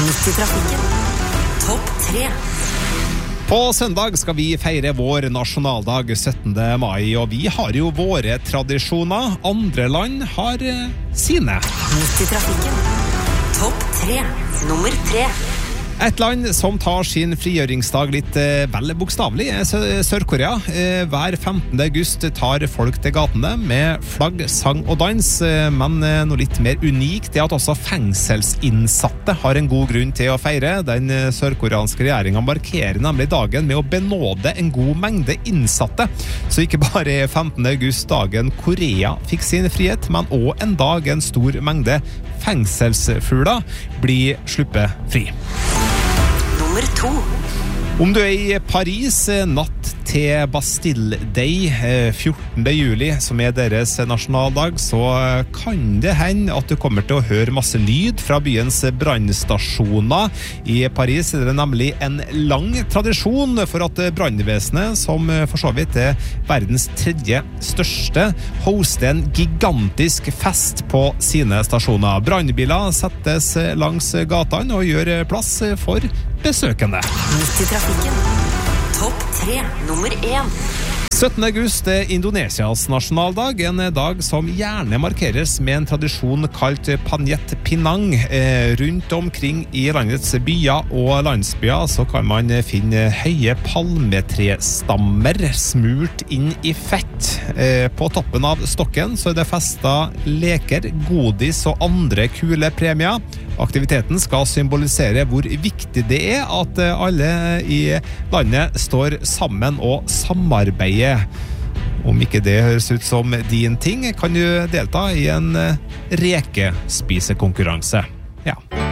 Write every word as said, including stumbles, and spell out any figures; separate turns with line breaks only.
Midt i trafikken. Topp tre.
På søndag skal vi feire vår nasjonaldag syttende mai, og vi har jo våre tradisjoner. Andre land har eh, sine.
Midt i trafikken. Topp tre. Nummer tre.
Et land som tar sin frigjøringsdag litt eh, vel bokstavelig er Sø- Sør-Korea. Eh, hver femtende august tar folk til gatene med flagg, sang og dans, eh, men eh, noe litt mer unikt er at også fengselsinnsatte har en god grunn til å feire. Den eh, sørkoreanske regjeringen markerer nemlig dagen med å benåde en god mengde innsatte. Så ikke bare er femtende august dagen Korea fikk sin frihet, men også en dag en stor mengde fengselsfugler blir sluppet fri.
Nummer to.
Om du er i Paris natt til Bastille Day fjortende juli, som er deres nasjonaldag, så kan det hende at du kommer til å høre masse lyd fra byens brannstasjoner. I Paris er det nemlig en lang tradisjon for at brannvesenet, som for så vidt er verdens tredje største, hoster en gigantisk fest på sine stasjoner. Brannbiler settes langs gatene og gjør plass for besøkende.
Midt i trafikken. Topp tre. Nummer én.
syttende august er Indonesias nasjonaldag, en dag som gjerne markeres med en tradisjon kalt Panjat Pinang. Eh, rundt omkring i landets byer og landsbyer så kan man finne høye palmetrestammer smurt inn i fett. Eh, på toppen av stokken så er det festet leker, godis og andre kule premier. Aktiviteten skal symbolisere hvor viktig det er at alle i landet står sammen og samarbeider. Om ikke det høres ut som din ting, kan du delta i en rekespisekonkurranse. Ja.